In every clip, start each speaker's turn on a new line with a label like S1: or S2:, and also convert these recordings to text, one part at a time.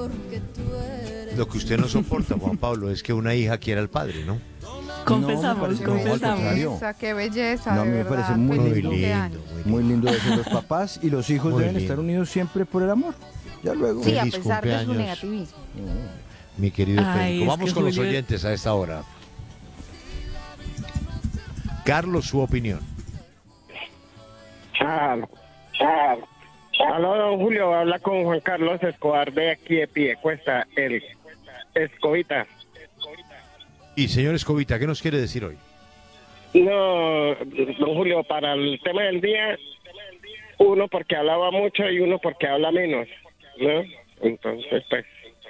S1: Lo que usted no soporta, Juan Pablo, es que una hija quiera al padre, ¿no?
S2: Confesamos,
S3: No, al contrario.
S4: Qué belleza,
S3: No, a
S4: de
S3: mí me
S4: verdad.
S3: parece muy
S4: Feliz
S3: lindo.
S4: cumpleaños.
S3: Muy lindo eso. Los papás y los hijos
S1: Muy
S3: deben
S1: lindo.
S3: estar unidos siempre por el amor. Ya luego.
S4: Sí, a
S1: Feliz
S4: pesar de su
S1: cumpleaños.
S4: negativismo.
S1: Mi querido
S2: Ay,
S1: Federico.
S2: es
S1: Vamos
S2: que
S1: con los
S2: Julio-
S1: oyentes a esta hora. Carlos, su opinión.
S5: Aló, don Julio, habla con Juan Carlos Escobar de aquí de Piedecuesta, el Escobita.
S1: Y señor Escobita, ¿qué nos quiere decir hoy?
S5: No, don Julio, para el tema del día, uno porque hablaba mucho y uno porque habla menos, ¿no? Entonces, pues,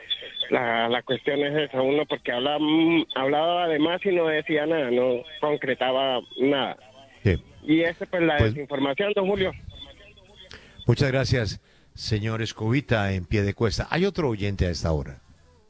S5: la cuestión es esa, uno porque hablaba de más y no decía nada, no concretaba nada.
S1: Sí.
S5: Y esa pues la
S1: Pues-
S5: desinformación, don Julio.
S1: Muchas gracias, señor Escobita, en pie de cuesta. Hay otro oyente a esta hora.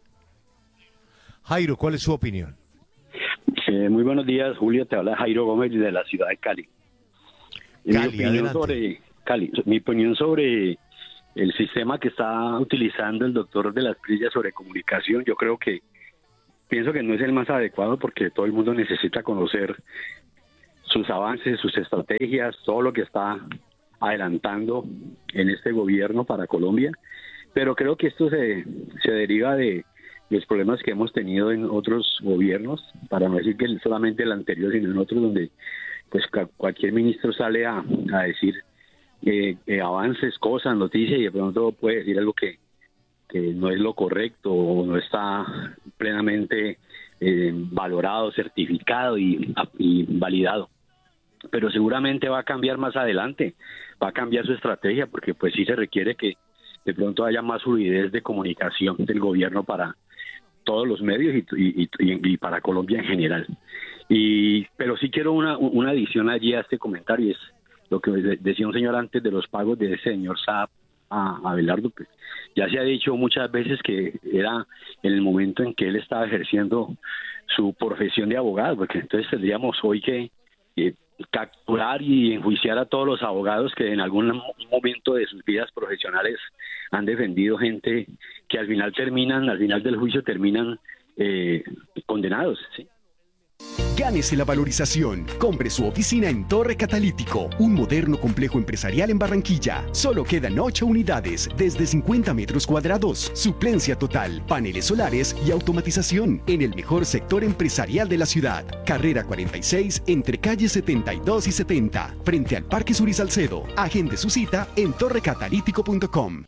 S1: Jairo, ¿cuál es su opinión?
S6: Muy buenos días, Julio. Te habla Jairo Gómez de la ciudad de Cali.
S1: Cali, adelante.
S6: Mi opinión sobre el sistema que está utilizando el doctor de las Prillas sobre comunicación, pienso que no es el más adecuado porque todo el mundo necesita conocer sus avances, sus estrategias, todo lo que está adelantando en este gobierno para Colombia. Pero creo que esto se deriva de los problemas que hemos tenido en otros gobiernos, para no decir que solamente el anterior, sino en otros donde pues cualquier ministro sale a decir avances, cosas, noticias, y de pronto puede decir algo que no es lo correcto o no está plenamente valorado, certificado y validado. Pero seguramente va a cambiar más adelante, va a cambiar su estrategia, porque pues sí se requiere que de pronto haya más fluidez de comunicación del gobierno para todos los medios y para Colombia en general. Pero sí quiero una adición allí a este comentario, es lo que decía un señor antes de los pagos de ese señor Saab a Abelardo. Pues ya se ha dicho muchas veces que era en el momento en que él estaba ejerciendo su profesión de abogado, porque entonces tendríamos hoy que capturar y enjuiciar a todos los abogados que en algún momento de sus vidas profesionales han defendido gente que al final del juicio terminan condenados, ¿sí?
S7: Gánese la valorización. Compre su oficina en Torre Catalítico, un moderno complejo empresarial en Barranquilla. Solo quedan 8 unidades, desde 50 metros cuadrados. Suplencia total, paneles solares y automatización en el mejor sector empresarial de la ciudad. Carrera 46, entre calles 72 y 70, frente al Parque Sur y Salcedo. Agende su cita en torrecatalítico.com.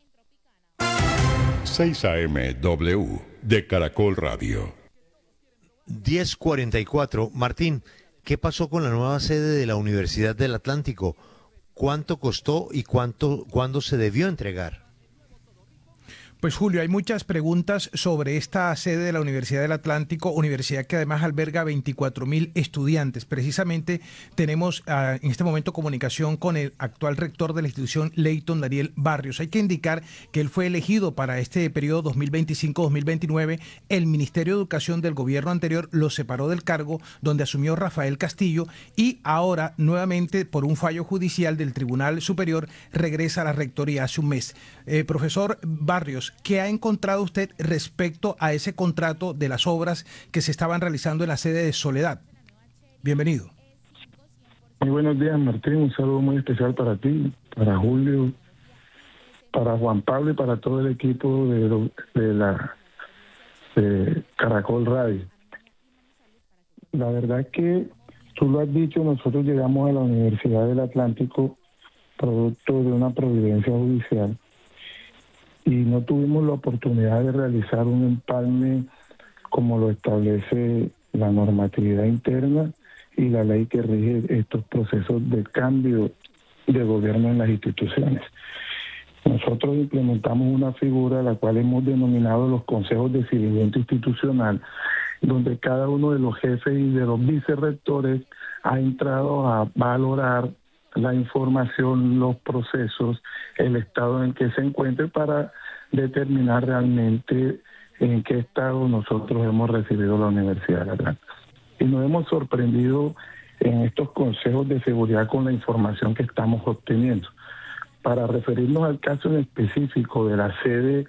S8: 6 AM W de Caracol Radio.
S1: 10:44. Martín, ¿qué pasó con la nueva sede de la Universidad del Atlántico? ¿Cuánto costó y cuándo se debió entregar?
S9: Pues Julio, hay muchas preguntas sobre esta sede de la Universidad del Atlántico, universidad que además alberga 24.000 estudiantes. Precisamente tenemos en este momento comunicación con el actual rector de la institución, Leyton Daniel Barrios. Hay que indicar que él fue elegido para este periodo 2025-2029. El Ministerio de Educación del gobierno anterior lo separó del cargo, donde asumió Rafael Castillo, y ahora nuevamente por un fallo judicial del Tribunal Superior regresa a la rectoría hace un mes. Profesor Barrios, ¿qué ha encontrado usted respecto a ese contrato de las obras que se estaban realizando en la sede de Soledad? Bienvenido.
S10: Muy buenos días, Martín. Un saludo muy especial para ti, para Julio, para Juan Pablo y para todo el equipo de Caracol Radio. La verdad es que tú lo has dicho, nosotros llegamos a la Universidad del Atlántico producto de una providencia judicial y no tuvimos la oportunidad de realizar un empalme como lo establece la normatividad interna y la ley que rige estos procesos de cambio de gobierno en las instituciones. Nosotros implementamos una figura la cual hemos denominado los consejos de seguimiento institucional, donde cada uno de los jefes y de los vicerrectores ha entrado a valorar la información, los procesos, el estado en que se encuentre para determinar realmente en qué estado nosotros hemos recibido la Universidad de Atlántico. Y nos hemos sorprendido en estos consejos de seguridad con la información que estamos obteniendo. Para referirnos al caso en específico de la sede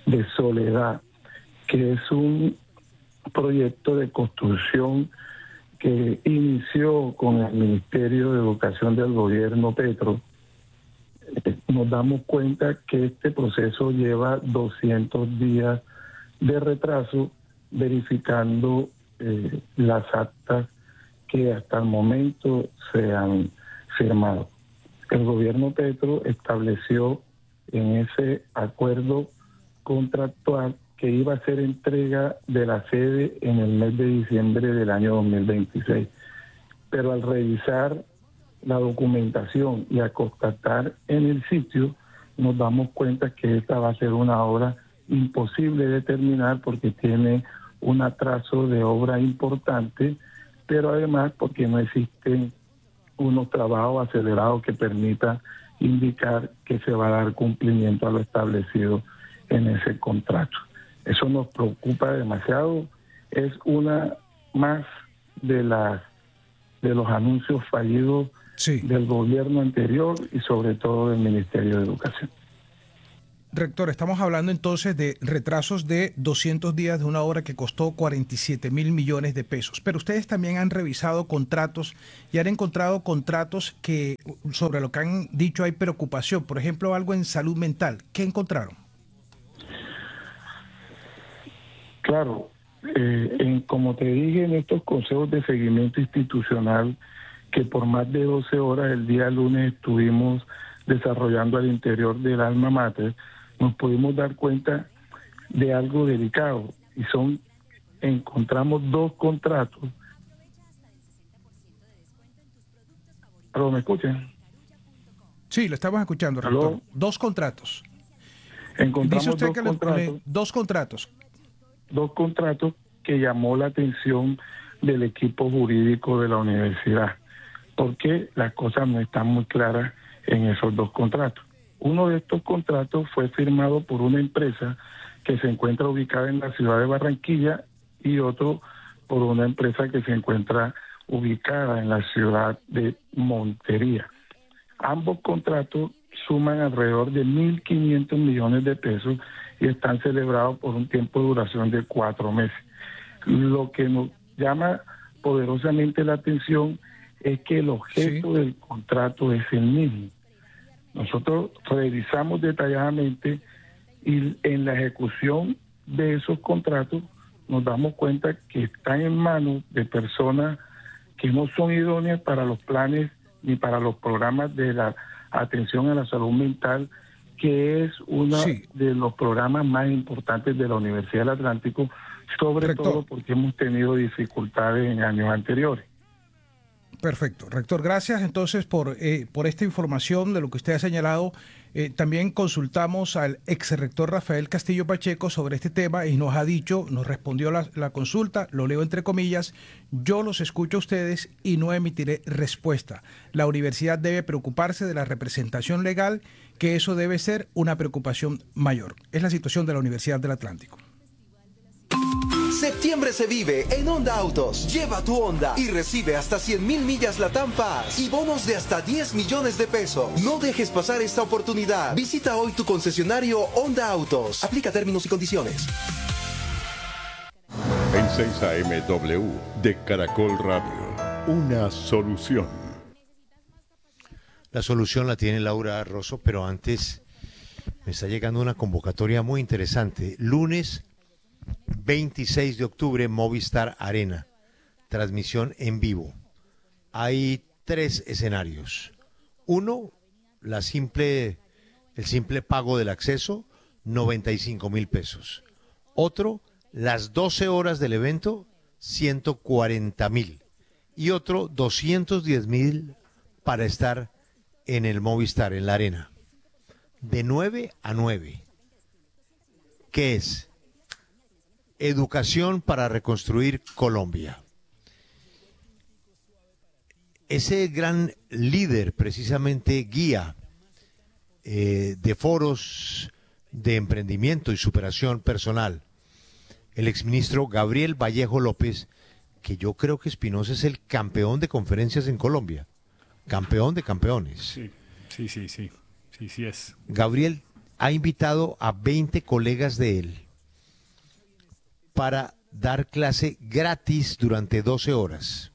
S10: de Soledad, que es un proyecto de construcción que inició con el Ministerio de Educación del gobierno Petro. Nos damos cuenta que este proceso lleva 200 días de retraso, verificando las actas que hasta el momento se han firmado. El gobierno Petro estableció en ese acuerdo contractual que iba a ser entrega de la sede en el mes de diciembre del año 2026. Pero al revisar la documentación y a constatar en el sitio, nos damos cuenta que esta va a ser una obra imposible de terminar porque tiene un atraso de obra importante, pero además porque no existen unos trabajos acelerados que permitan indicar que se va a dar cumplimiento a lo establecido en ese contrato. Eso nos preocupa demasiado. Es una más de los anuncios fallidos del gobierno anterior y sobre todo del Ministerio de Educación.
S9: Rector, estamos hablando entonces de retrasos de 200 días de una obra que costó 47.000 millones de pesos. Pero ustedes también han revisado contratos y han encontrado contratos que sobre lo que han dicho hay preocupación. Por ejemplo, algo en salud mental. ¿Qué encontraron?
S10: Claro, como te dije, en estos consejos de seguimiento institucional que por más de 12 horas el día lunes estuvimos desarrollando al interior del alma mater, nos pudimos dar cuenta de algo delicado y encontramos dos contratos. ¿Aló, me escuchan?
S9: Sí, lo estamos escuchando, rector.
S10: ¿Aló?
S9: Dos contratos.
S10: Encontramos
S9: Dice usted
S10: dos contratos.
S9: Dos contratos
S10: Que llamó la atención del equipo jurídico de la universidad, porque las cosas no están muy claras en esos dos contratos. Uno de estos contratos fue firmado por una empresa que se encuentra ubicada en la ciudad de Barranquilla y otro por una empresa que se encuentra ubicada en la ciudad de Montería. Ambos contratos suman alrededor de 1.500 millones de pesos y están celebrados por un tiempo de duración de 4 meses. Lo que nos llama poderosamente la atención es que el objeto del contrato es el mismo. Nosotros revisamos detalladamente y en la ejecución de esos contratos nos damos cuenta que están en manos de personas que no son idóneas para los planes ni para los programas de la atención a la salud mental, que es uno de los programas más importantes de la Universidad del Atlántico, sobre todo porque hemos tenido dificultades en años anteriores.
S9: Perfecto. Rector, gracias entonces por esta información de lo que usted ha señalado. También consultamos al ex rector Rafael Castillo Pacheco sobre este tema y nos ha dicho, nos respondió la consulta, lo leo entre comillas: yo los escucho a ustedes y no emitiré respuesta. La universidad debe preocuparse de la representación legal, que eso debe ser una preocupación mayor. Es la situación de la Universidad del Atlántico.
S2: Septiembre se vive en Honda Autos. Lleva tu Honda y recibe hasta 100.000 millas Latam Pass y bonos de hasta 10 millones de pesos. No dejes pasar esta oportunidad. Visita hoy tu concesionario Honda Autos. Aplica términos y condiciones.
S8: En 6 AM de Caracol Radio, una solución.
S1: La solución la tiene Laura Rosso, pero antes me está llegando una convocatoria muy interesante. Lunes 26 de octubre, Movistar Arena, transmisión en vivo. Hay 3 escenarios. Uno, el simple pago del acceso, 95.000 pesos. Otro, las 12 horas del evento, 140.000. Y otro, 210.000 para estar en el Movistar, en la Arena. De 9 a 9. ¿Qué es? Educación para reconstruir Colombia. Ese gran líder, precisamente guía de foros de emprendimiento y superación personal, el exministro Gabriel Vallejo López, que yo creo que Espinosa es el campeón de conferencias en Colombia, campeón de campeones.
S4: Sí es.
S1: Gabriel ha invitado a 20 colegas de él para dar clase gratis durante 12 horas.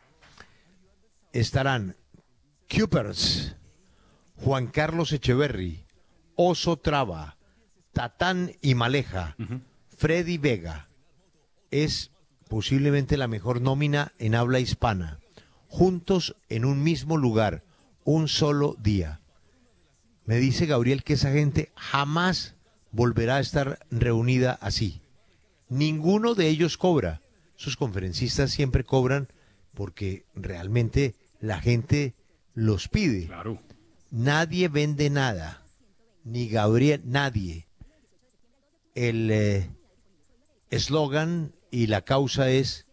S1: Estarán Cupers, Juan Carlos Echeverry, Oso Traba, Tatán y Maleja, Freddy Vega. Es posiblemente la mejor nómina en habla hispana, juntos en un mismo lugar, un solo día. Me dice Gabriel que esa gente jamás volverá a estar reunida así. Ninguno de ellos cobra. Sus conferencistas siempre cobran porque realmente la gente los pide.
S4: Claro.
S1: Nadie vende nada. Ni Gabriel, nadie. El eslogan y la causa es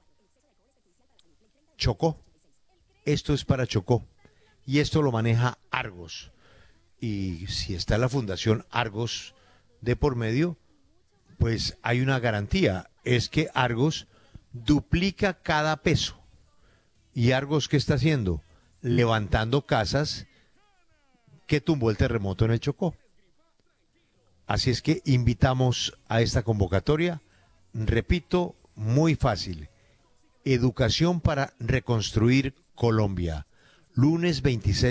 S1: Chocó. Esto es para Chocó. Y esto lo maneja Argos. Y si está la Fundación Argos de por medio, pues hay una garantía. Es que Argos duplica cada peso. ¿Y Argos qué está haciendo? Levantando casas que tumbó el terremoto en el Chocó. Así es que invitamos a esta convocatoria. Repito, muy fácil. Educación para reconstruir Colombia. Lunes 26